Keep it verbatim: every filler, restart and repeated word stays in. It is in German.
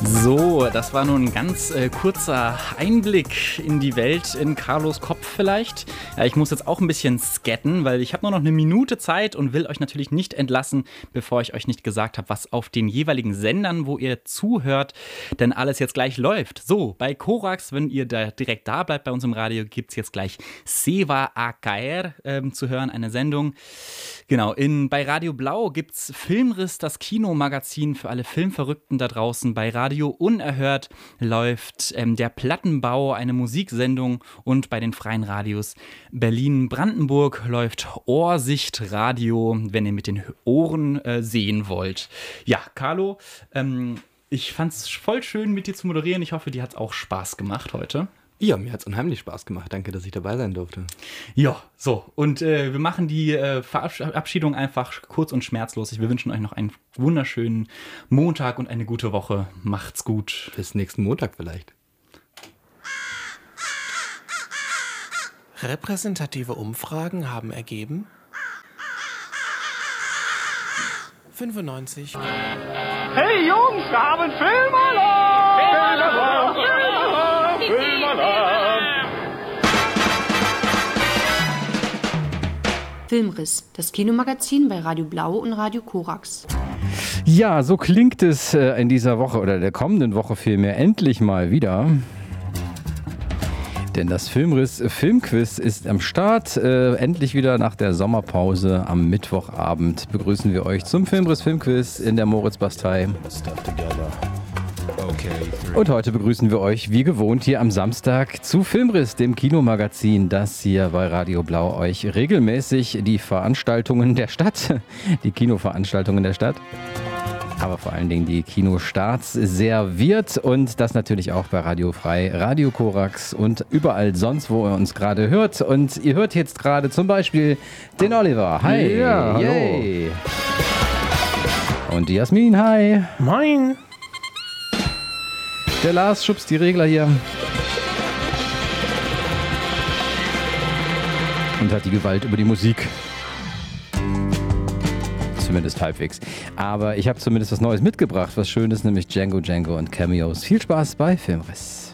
So, das war nun ein ganz äh, kurzer Einblick in die Welt, in Carlos Kopf vielleicht. Ja, ich muss jetzt auch ein bisschen scatten, weil ich habe nur noch eine Minute Zeit und will euch natürlich nicht entlassen, bevor ich euch nicht gesagt habe, was auf den jeweiligen Sendern, wo ihr zuhört, denn alles jetzt gleich läuft. So, bei Korax, wenn ihr da direkt da bleibt bei uns im Radio, gibt es jetzt gleich Seva A K R ähm, zu hören, eine Sendung. Genau, in, bei Radio Blau gibt es Filmriss, das Kinomagazin für alle Filmverrückten da draußen. Bei Radio Unerhört läuft ähm, der Plattenbau, eine Musiksendung, und bei den freien Radios Berlin-Brandenburg läuft Ohrsicht Radio, wenn ihr mit den Ohren äh, sehen wollt. Ja, Carlo, ähm, ich fand's voll schön, mit dir zu moderieren. Ich hoffe, dir hat's auch Spaß gemacht heute. Ja, mir hat es unheimlich Spaß gemacht. Danke, dass ich dabei sein durfte. Ja, so. Und äh, wir machen die äh, Verabschiedung einfach kurz und schmerzlos. Wir wünschen euch noch einen wunderschönen Montag und eine gute Woche. Macht's gut. Bis nächsten Montag vielleicht. Repräsentative Umfragen haben ergeben fünfundneunzig. Hey Jungs, wir haben Filmalarm! Filmalarm! Filmalarm! Filmriss, das Kinomagazin bei Radio Blau und Radio Korax. Ja, so klingt es äh, in dieser Woche oder der kommenden Woche vielmehr endlich mal wieder. Denn das Filmriss Filmquiz ist am Start. Äh, endlich wieder nach der Sommerpause am Mittwochabend begrüßen wir euch zum Filmriss Filmquiz in der Moritzbastei. Und heute begrüßen wir euch wie gewohnt hier am Samstag zu Filmriss, dem Kinomagazin, das hier bei Radio Blau euch regelmäßig die Veranstaltungen der Stadt, die Kinoveranstaltungen der Stadt, aber vor allen Dingen die Kinostarts serviert, und das natürlich auch bei Radio Frei, Radio Korax und überall sonst, wo ihr uns gerade hört. Und ihr hört jetzt gerade zum Beispiel den Oliver. Hi. Ja, hallo. Yay. Und die Jasmin. Hi. Moin. Der Lars schubst die Regler hier. Und hat die Gewalt über die Musik. Zumindest halbwegs. Aber ich habe zumindest was Neues mitgebracht, was Schönes, nämlich Django Django und Cameos. Viel Spaß bei Filmriss.